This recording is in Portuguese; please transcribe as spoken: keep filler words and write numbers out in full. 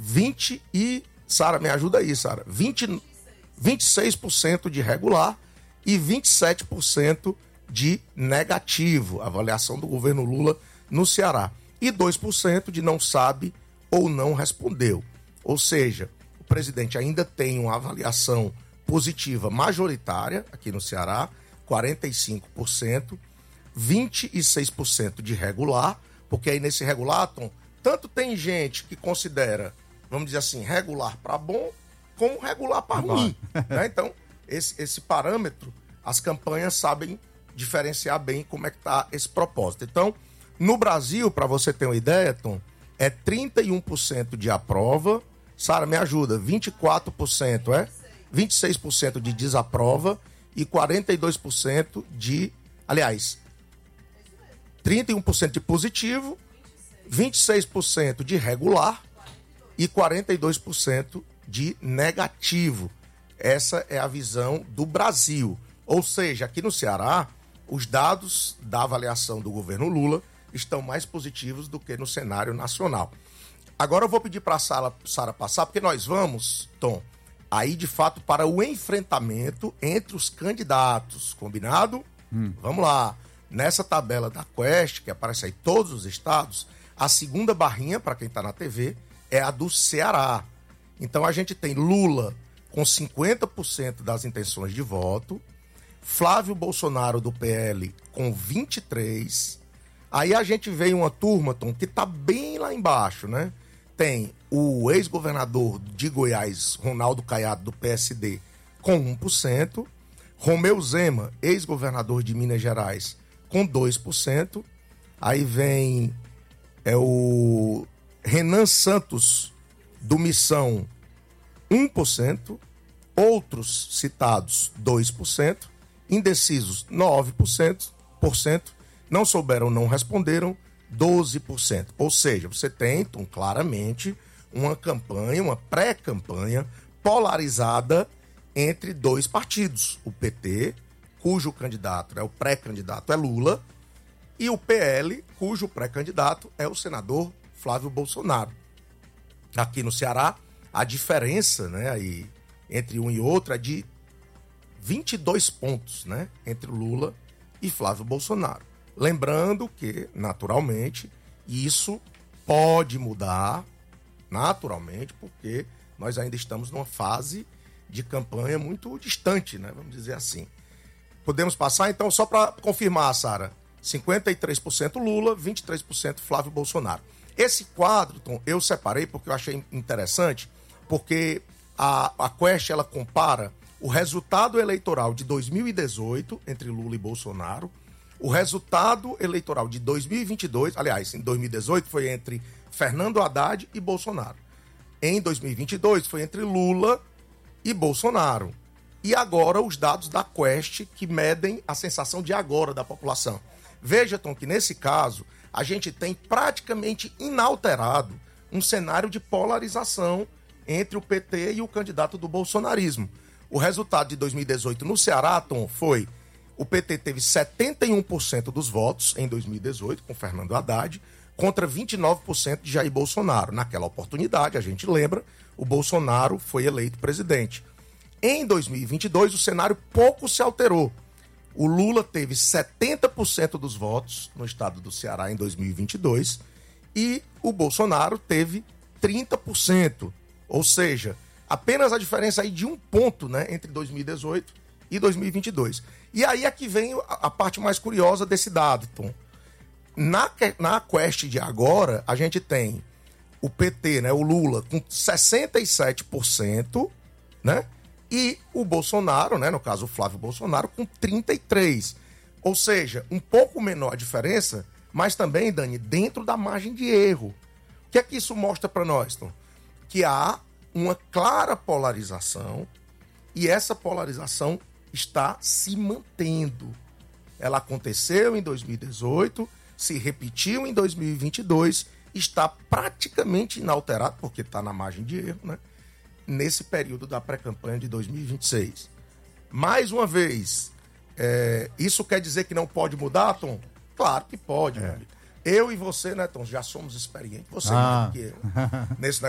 vinte e... Sara, me ajuda aí, Sara. vinte, vinte e seis por cento de regular e vinte e sete por cento de negativo, avaliação do governo Lula no Ceará. E dois por cento de não sabe ou não respondeu. Ou seja, o presidente ainda tem uma avaliação positiva majoritária aqui no Ceará, quarenta e cinco por cento, vinte e seis por cento de regular, porque aí nesse regular, Tom, tanto tem gente que considera, vamos dizer assim, regular para bom, como regular para ruim. Né? Então, esse, esse parâmetro, as campanhas sabem diferenciar bem como é que está esse propósito. Então, no Brasil, para você ter uma ideia, Tom, é trinta e um por cento de aprova. Sara, me ajuda, vinte e quatro por cento, é? vinte e seis por cento de desaprova e quarenta e dois por cento de... Aliás, trinta e um por cento de positivo, vinte e seis por cento de regular e quarenta e dois por cento de negativo. Essa é a visão do Brasil. Ou seja, aqui no Ceará, os dados da avaliação do governo Lula estão mais positivos do que no cenário nacional. Agora eu vou pedir para a Sara passar, porque nós vamos, Tom, aí de fato para o enfrentamento entre os candidatos, combinado? Hum. Vamos lá. Nessa tabela da Quest, que aparece aí todos os estados, a segunda barrinha, para quem está na T V, é a do Ceará. Então a gente tem Lula com cinquenta por cento das intenções de voto, Flávio Bolsonaro do P L com vinte e três por cento. Aí a gente vê uma turma, Tom, que tá bem lá embaixo, né? Tem o ex-governador de Goiás, Ronaldo Caiado, do P S D, com um por cento. Romeu Zema, ex-governador de Minas Gerais, com dois por cento. Aí vem é, o Renan Santos, do Missão, um por cento. Outros citados, dois por cento. Indecisos, nove por cento. Por cento. Não souberam, não responderam, doze por cento. Ou seja, você tem, então, claramente uma campanha, uma pré-campanha polarizada entre dois partidos. O P T, cujo candidato é o pré-candidato é Lula, e o P L, cujo pré-candidato é o senador Flávio Bolsonaro. Aqui no Ceará, a diferença, né, aí, entre um e outro é de vinte e dois pontos, né, entre Lula e Flávio Bolsonaro. Lembrando que, naturalmente, isso pode mudar, naturalmente, porque nós ainda estamos numa fase de campanha muito distante, né? Vamos dizer assim. Podemos passar, então, só para confirmar, Sara, cinquenta e três por cento Lula, vinte e três por cento Flávio Bolsonaro. Esse quadro, Tom, eu separei porque eu achei interessante, porque a, a Quest, ela compara o resultado eleitoral de dois mil e dezoito entre Lula e Bolsonaro, o resultado eleitoral de dois mil e vinte e dois, aliás, em dois mil e dezoito foi entre Fernando Haddad e Bolsonaro. Em dois mil e vinte e dois foi entre Lula e Bolsonaro. E agora os dados da Quest que medem a sensação de agora da população. Veja, Tom, que nesse caso a gente tem praticamente inalterado um cenário de polarização entre o P T e o candidato do bolsonarismo. O resultado de dois mil e dezoito no Ceará, Tom, foi... O P T teve setenta e um por cento dos votos em dois mil e dezoito, com Fernando Haddad, contra vinte e nove por cento de Jair Bolsonaro. Naquela oportunidade, a gente lembra, o Bolsonaro foi eleito presidente. Em dois mil e vinte e dois, o cenário pouco se alterou. O Lula teve setenta por cento dos votos no estado do Ceará em dois mil e vinte e dois e o Bolsonaro teve trinta por cento. Ou seja, apenas a diferença aí de um ponto, né, entre dois mil e dezoito e dois mil e vinte e dois. E aí é que vem a, a parte mais curiosa desse dado, Tom. Na, na Quest de agora, a gente tem o P T, né, o Lula, com sessenta e sete por cento, né? E o Bolsonaro, né, no caso o Flávio Bolsonaro, com trinta e três por cento. Ou seja, um pouco menor a diferença, mas também, Dani, dentro da margem de erro. O que é que isso mostra para nós, Tom? Que há uma clara polarização e essa polarização está se mantendo. Ela aconteceu em dois mil e dezoito, se repetiu em dois mil e vinte e dois, está praticamente inalterado, porque está na margem de erro, né? Nesse período da pré-campanha de dois mil e vinte e seis. Mais uma vez, é, isso quer dizer que não pode mudar, Tom? Claro que pode, é. Meu amigo. Eu e você, né, Tom, já somos experientes. Você ah. mais do que eu. Nesse